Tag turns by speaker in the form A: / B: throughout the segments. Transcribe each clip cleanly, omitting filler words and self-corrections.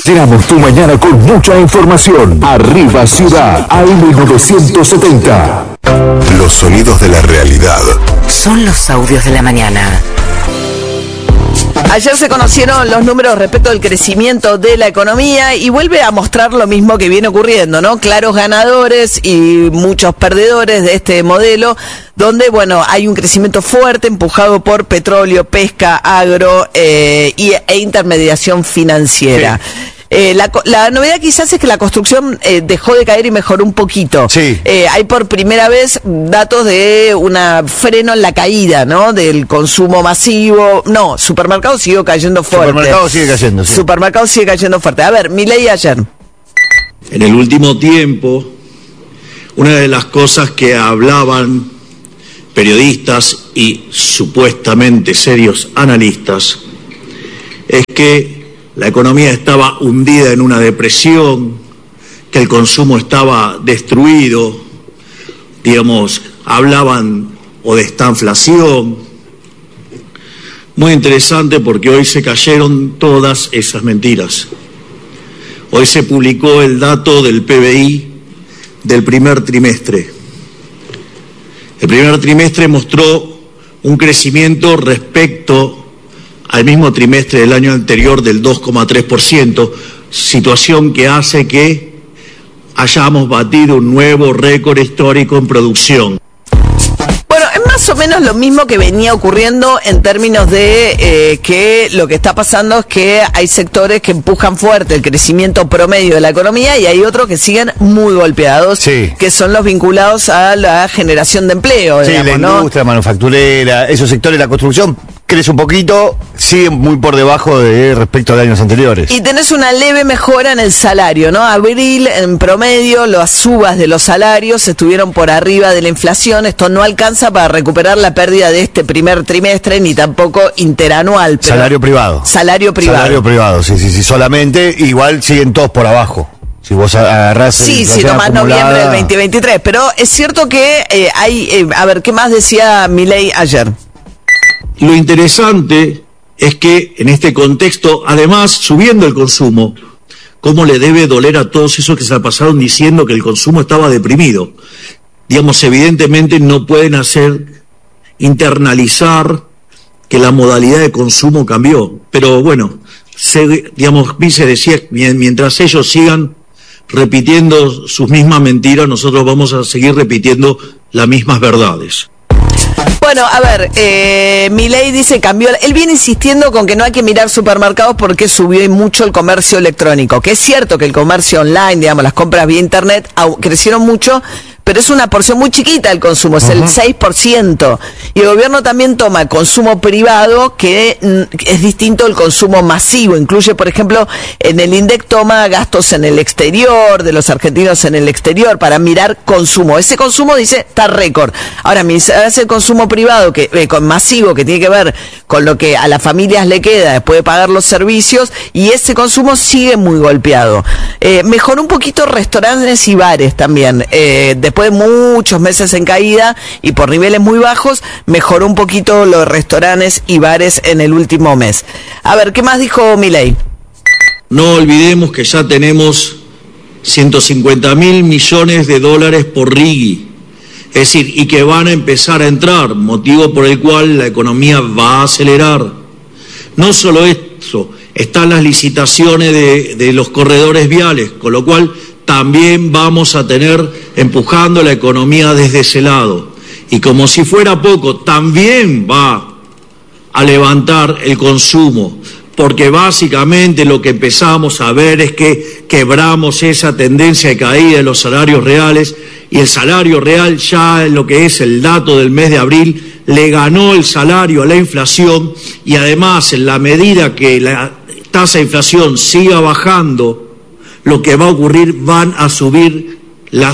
A: Llenamos tu mañana con mucha información. Arriba Ciudad, AM970.
B: Los sonidos de la realidad.
C: Son los audios de la mañana.
D: Ayer se conocieron los números respecto al crecimiento de la economía y vuelve a mostrar lo mismo que viene ocurriendo, ¿no? Claros ganadores y muchos perdedores de este modelo, donde, bueno, hay un crecimiento fuerte empujado por petróleo, pesca, agro e intermediación financiera. Sí. La novedad quizás es que la construcción dejó de caer y mejoró un poquito.
E: Sí.
D: Hay por primera vez datos de una freno en la caída, ¿no? Del consumo masivo. No, supermercados siguió cayendo fuerte.
E: Supermercados sigue cayendo, sí.
D: Supermercados sigue cayendo fuerte. A ver, Milei ayer.
F: En el último tiempo, una de las cosas que hablaban periodistas y supuestamente serios analistas es que la economía estaba hundida en una depresión, que el consumo estaba destruido, digamos, hablaban o de estanflación. Muy interesante porque hoy se cayeron todas esas mentiras. Hoy se publicó el dato del PBI del primer trimestre. El primer trimestre mostró un crecimiento respecto al mismo trimestre del año anterior del 2,3%, situación que hace que hayamos batido un nuevo récord histórico en producción.
D: Bueno, es más o menos lo mismo que venía ocurriendo en términos de que lo que está pasando es que hay sectores que empujan fuerte el crecimiento promedio de la economía y hay otros que siguen muy golpeados,
E: sí,
D: que son los vinculados a la generación de empleo.
E: Sí,
D: digamos,
E: la industria,
D: ¿no?
E: manufacturera, esos sectores de la construcción crece un poquito, sigue muy por debajo de respecto a años anteriores.
D: Y tenés una leve mejora en el salario, ¿no? Abril, en promedio, las subas de los salarios estuvieron por arriba de la inflación. Esto no alcanza para recuperar la pérdida de este primer trimestre, ni tampoco interanual. Pero
E: salario privado.
D: Salario privado.
E: Salario privado, sí, solamente, igual siguen todos por abajo. Si vos agarrás...
D: Sí, si tomás noviembre del 2023. Pero es cierto que a ver, ¿qué más decía Milei ayer?
F: Lo interesante es que en este contexto, además, subiendo el consumo, ¿cómo le debe doler a todos esos que se la pasaron diciendo que el consumo estaba deprimido? Digamos, evidentemente no pueden internalizar que la modalidad de consumo cambió. Pero bueno, digamos, Vice decía, mientras ellos sigan repitiendo sus mismas mentiras, nosotros vamos a seguir repitiendo las mismas verdades.
D: Bueno, a ver, Milei dice cambió, él viene insistiendo con que no hay que mirar supermercados porque subió mucho el comercio electrónico, que es cierto que el comercio online, digamos, las compras vía internet crecieron mucho, pero es una porción muy chiquita del consumo, es el 6%. Y el gobierno también toma el consumo privado, que es distinto al consumo masivo. Incluye, por ejemplo, en el INDEC toma gastos en el exterior, de los argentinos en el exterior, para mirar consumo. Ese consumo, dice, está récord. Ahora, hace el consumo privado, masivo, que tiene que ver con lo que a las familias le queda después de pagar los servicios, y ese consumo sigue muy golpeado. Mejoró un poquito restaurantes y bares también, después de muchos meses en caída y por niveles muy bajos, mejoró un poquito los restaurantes y bares en el último mes. A ver, ¿qué más dijo Milei?
F: No olvidemos que ya tenemos 150.000 millones de dólares por RIGI, es decir, y que van a empezar a entrar, motivo por el cual la economía va a acelerar. No solo eso, están las licitaciones de los corredores viales, con lo cual también vamos a tener empujando la economía desde ese lado. Y como si fuera poco, también va a levantar el consumo, porque básicamente lo que empezamos a ver es que quebramos esa tendencia de caída de los salarios reales, y el salario real ya en lo que es el dato del mes de abril le ganó el salario a la inflación, y además en la medida que la tasa de inflación siga bajando, lo que va a ocurrir, van a subir las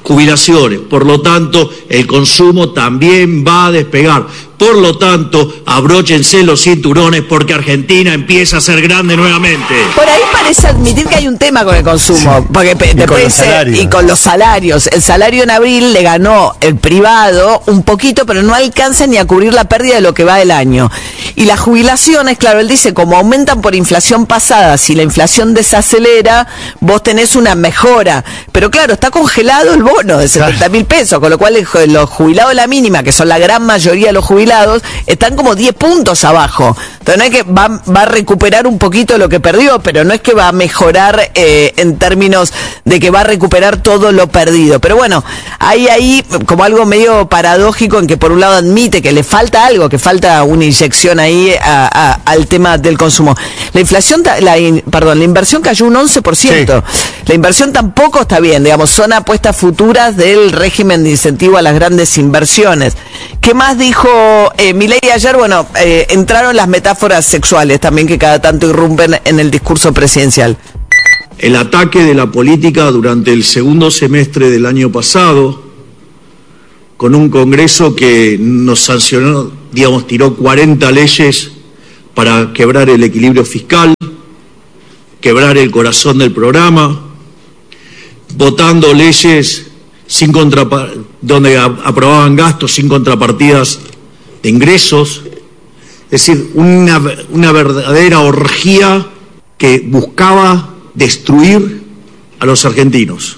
F: jubilaciones. Por lo tanto, el consumo también va a despegar. Por lo tanto, abróchense los cinturones porque Argentina empieza a ser grande nuevamente.
D: Por ahí parece admitir que hay un tema con el consumo, sí. Porque y con los salarios. El salario en abril le ganó el privado un poquito, pero no alcanza ni a cubrir la pérdida de lo que va del año. Y las jubilaciones, claro, él dice, como aumentan por inflación pasada, si la inflación desacelera, vos tenés una mejora. Pero claro, está congelado el bono de 70.000 pesos, con lo cual los jubilados de la mínima, que son la gran mayoría de los jubilados, están como 10 puntos abajo. Entonces no es que va a recuperar un poquito lo que perdió, pero no es que va a mejorar en términos de que va a recuperar todo lo perdido. Pero bueno, hay ahí como algo medio paradójico en que por un lado admite que le falta algo, que falta una inyección ahí al tema del consumo. La inflación, la inversión cayó un 11%. Sí. La inversión tampoco está bien, digamos, son apuestas futuras del régimen de incentivo a las grandes inversiones. ¿Qué más dijo Milei ayer? Bueno, entraron las metáforas sexuales también que cada tanto irrumpen en el discurso presidencial.
F: El ataque de la política durante el segundo semestre del año pasado, con un Congreso que nos sancionó, digamos, tiró 40 leyes para quebrar el equilibrio fiscal, quebrar el corazón del programa, votando leyes donde aprobaban gastos sin contrapartidas de ingresos, es decir, una verdadera orgía que buscaba destruir a los argentinos.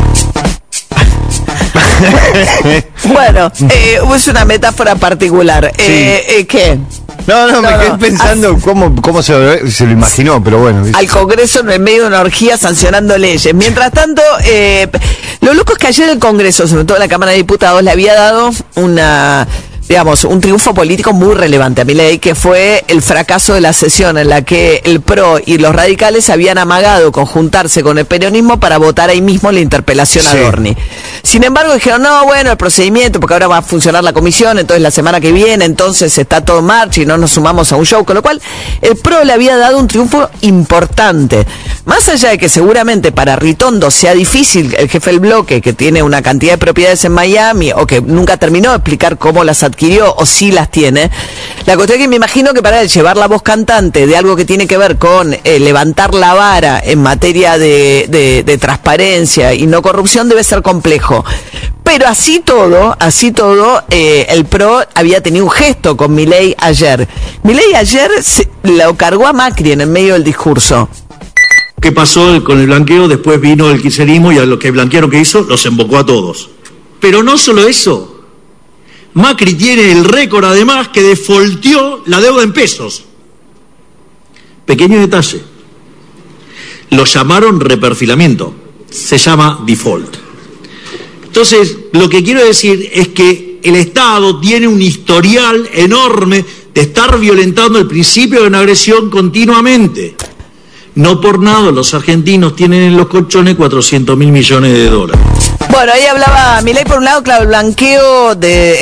D: Bueno, es una metáfora particular.
E: Sí.
D: ¿Qué?
E: No, me quedé pensando cómo se lo imaginó, pero bueno.
D: Al Congreso en medio de una orgía sancionando leyes. Mientras tanto, lo loco es que ayer el Congreso, sobre todo la Cámara de Diputados, le había dado un triunfo político muy relevante a Milei, que fue el fracaso de la sesión en la que el PRO y los radicales habían amagado conjuntarse con el peronismo para votar ahí mismo la interpelación a Adorni. Sin embargo, dijeron, no, bueno, el procedimiento, porque ahora va a funcionar la comisión, entonces la semana que viene, entonces está todo en marcha y no nos sumamos a un show, con lo cual el PRO le había dado un triunfo importante. Más allá de que seguramente para Ritondo sea difícil, el jefe del bloque, que tiene una cantidad de propiedades en Miami, o que nunca terminó de explicar cómo las adquirió, o si las tiene, la cuestión es que me imagino que para él llevar la voz cantante de algo que tiene que ver con levantar la vara en materia de transparencia y no corrupción debe ser complejo. Pero así todo, el PRO había tenido un gesto con Milei ayer. Milei ayer lo cargó a Macri en el medio del discurso.
F: ¿Qué pasó con el blanqueo? Después vino el kirchnerismo y a lo que blanquearon que hizo, los embocó a todos. Pero no solo eso. Macri tiene el récord además que defaulteó la deuda en pesos. Pequeño detalle. Lo llamaron reperfilamiento. Se llama default. Entonces, lo que quiero decir es que el Estado tiene un historial enorme de estar violentando el principio de una agresión continuamente. No por nada los argentinos tienen en los colchones 400.000 millones de dólares.
D: Bueno, ahí hablaba Milei por un lado, claro, el blanqueo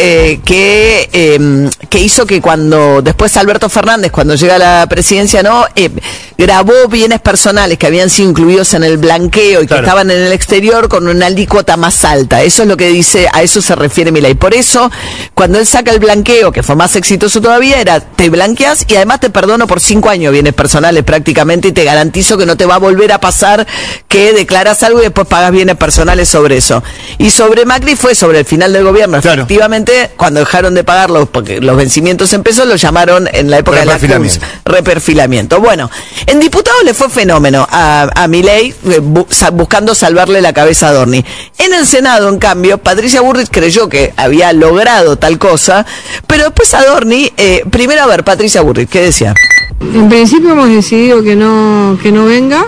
D: que hizo que cuando después Alberto Fernández, cuando llega a la presidencia, grabó bienes personales que habían sido incluidos en el blanqueo y que estaban en el exterior con una alícuota más alta. Eso es lo que dice, a eso se refiere Milei. Por eso, cuando él saca el blanqueo, que fue más exitoso todavía, era te blanqueas y además te perdono por 5 años bienes personales prácticamente y te garantizo que no te va a volver a pasar que declaras algo y después pagas bienes personales sobre eso. Y sobre Macri fue sobre el final del gobierno. Efectivamente, cuando dejaron de pagarlos porque los vencimientos en pesos, lo llamaron en la época de la CUNS reperfilamiento. Bueno, en diputados le fue fenómeno a Milei buscando salvarle la cabeza a Adorni. En el Senado, en cambio, Patricia Bullrich creyó que había logrado tal cosa, pero después Adorni, primero, a ver, Patricia Bullrich, ¿qué decía?
G: En principio hemos decidido que no venga,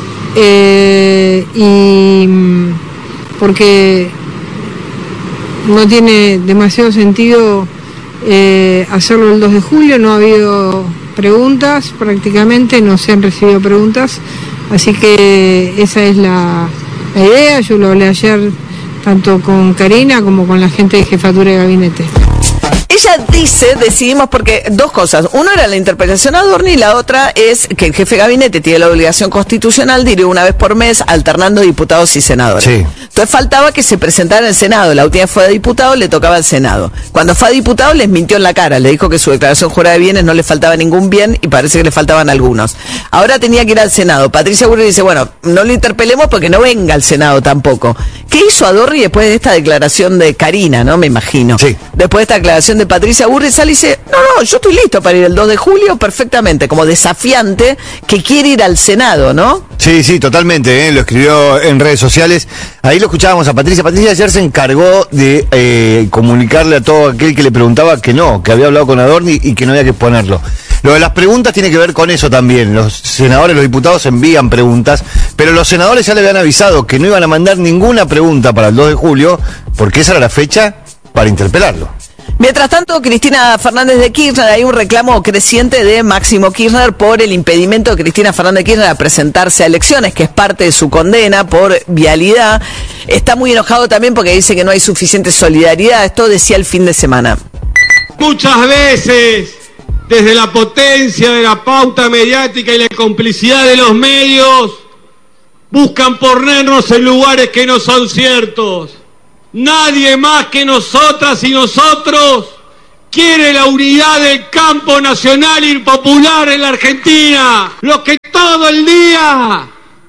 G: y porque no tiene demasiado sentido hacerlo el 2 de julio, no ha habido preguntas, prácticamente no se han recibido preguntas, así que esa es la idea. Yo lo hablé ayer tanto con Karina como con la gente de jefatura de gabinete.
D: ella dice, decidimos, porque dos cosas. Uno era la interpelación a Adorni y la otra es que el jefe de gabinete tiene la obligación constitucional de ir una vez por mes alternando diputados y senadores.
E: Sí.
D: Entonces faltaba que se presentara en el Senado. La última vez fue de diputado, le tocaba al Senado. Cuando fue a diputado les mintió en la cara, le dijo que su declaración jurada de bienes no le faltaba ningún bien y parece que le faltaban algunos. Ahora tenía que ir al Senado. Patricia Burri dice, bueno, no lo interpelemos porque no venga al Senado tampoco. ¿Qué hizo Adorni después de esta declaración de Karina, no? Me imagino.
E: Sí.
D: Después de esta declaración de Patricia Burri sale y dice, no, yo estoy listo para ir el 2 de julio perfectamente, como desafiante que quiere ir al Senado, ¿no?
E: Sí, totalmente, lo escribió en redes sociales. Ahí lo escuchábamos a Patricia. Patricia ayer se encargó de comunicarle a todo aquel que le preguntaba que no, que había hablado con Adorni y que no había que exponerlo. Lo de las preguntas tiene que ver con eso también. Los senadores, los diputados envían preguntas, pero los senadores ya le habían avisado que no iban a mandar ninguna pregunta para el 2 de julio, porque esa era la fecha para interpelarlo.
D: Mientras tanto, Cristina Fernández de Kirchner, hay un reclamo creciente de Máximo Kirchner por el impedimento de Cristina Fernández de Kirchner a presentarse a elecciones, que es parte de su condena por vialidad. Está muy enojado también porque dice que no hay suficiente solidaridad. Esto decía el fin de semana.
H: Muchas veces, desde la potencia de la pauta mediática y la complicidad de los medios, buscan ponernos en lugares que no son ciertos. Nadie más que nosotras y nosotros quiere la unidad del campo nacional y popular en la Argentina. Los que todo el día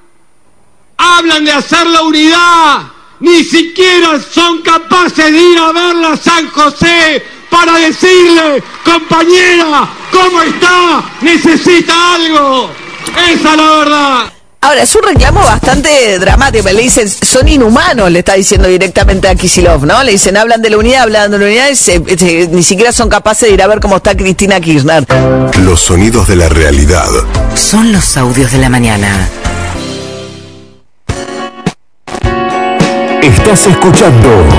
H: hablan de hacer la unidad, ni siquiera son capaces de ir a verla a San José para decirle, compañera, ¿cómo está? ¿Necesita algo? Esa es la verdad.
D: Ahora, es un reclamo bastante dramático. Le dicen, son inhumanos, le está diciendo directamente a Kicillof, ¿no? Le dicen, hablan de la unidad y ni siquiera son capaces de ir a ver cómo está Cristina Kirchner.
B: Los sonidos de la realidad.
C: Son los audios de la mañana.
A: Estás escuchando